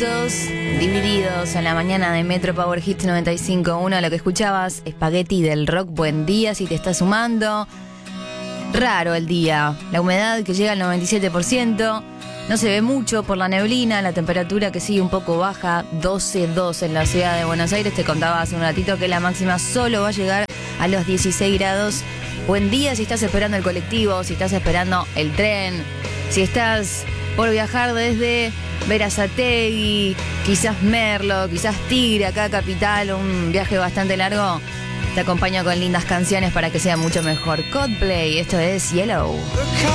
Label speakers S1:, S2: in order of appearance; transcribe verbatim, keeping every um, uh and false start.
S1: minutos divididos en la mañana de Metro Power Hits noventa y cinco punto uno. Lo que escuchabas, Spaghetti del Rock. Buen día si te estás sumando. Raro el día, la humedad que llega al noventa y siete por ciento. No se ve mucho por la neblina, la temperatura que sigue un poco baja, doce punto dos en la ciudad de Buenos Aires. Te contaba hace un ratito que la máxima solo va a llegar a los dieciséis grados. Buen día si estás esperando el colectivo, si estás esperando el tren, si estás por viajar desde Berazategui, quizás Merlo, quizás Tigre, acá a Capital, un viaje bastante largo. Te acompaño con lindas canciones para que sea mucho mejor. Coldplay, esto es Yellow.